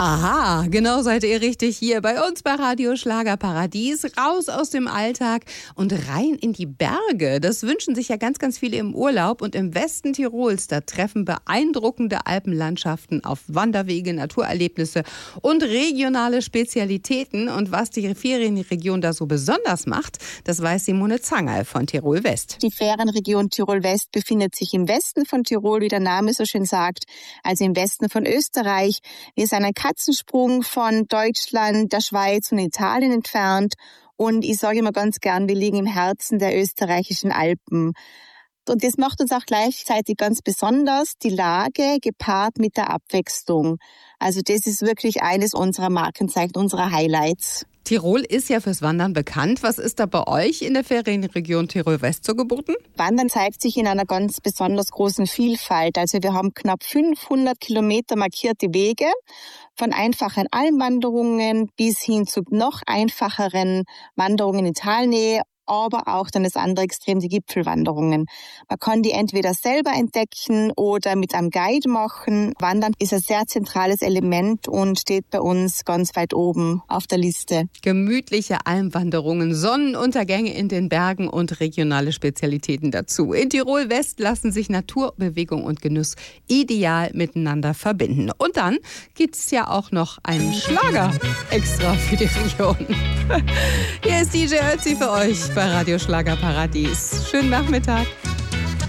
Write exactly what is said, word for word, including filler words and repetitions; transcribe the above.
Aha, genau seid ihr richtig hier bei uns bei Radio Schlagerparadies. Raus aus dem Alltag und rein in die Berge. Das wünschen sich ja ganz, ganz viele im Urlaub. Und im Westen Tirols, da treffen beeindruckende Alpenlandschaften auf Wanderwege, Naturerlebnisse und regionale Spezialitäten. Und was die Ferienregion da so besonders macht, das weiß Simone Zangerl von Tirol West. Die Ferienregion Tirol West befindet sich im Westen von Tirol, wie der Name so schön sagt, also im Westen von Österreich. Wir sind ein Katzensprung von Deutschland, der Schweiz und Italien entfernt. Und ich sage immer ganz gern, wir liegen im Herzen der österreichischen Alpen. Und das macht uns auch gleichzeitig ganz besonders, die Lage gepaart mit der Abwechslung. Also das ist wirklich eines unserer Markenzeichen, unserer Highlights. Tirol ist ja fürs Wandern bekannt. Was ist da bei euch in der Ferienregion Tirol West so geboten? Wandern zeigt sich in einer ganz besonders großen Vielfalt. Also wir haben knapp fünfhundert Kilometer markierte Wege, von einfachen Almwanderungen bis hin zu noch einfacheren Wanderungen in Talnähe, aber auch dann das andere Extrem, die Gipfelwanderungen. Man kann die entweder selber entdecken oder mit einem Guide machen. Wandern ist ein sehr zentrales Element und steht bei uns ganz weit oben auf der Liste. Gemütliche Almwanderungen, Sonnenuntergänge in den Bergen und regionale Spezialitäten dazu. In Tirol West lassen sich Natur, Bewegung und Genuss ideal miteinander verbinden. Und dann gibt's ja auch noch einen Schlager extra für die Region. Hier ist D J Ötzi für euch bei Radio Schlagerparadies. Schönen Nachmittag.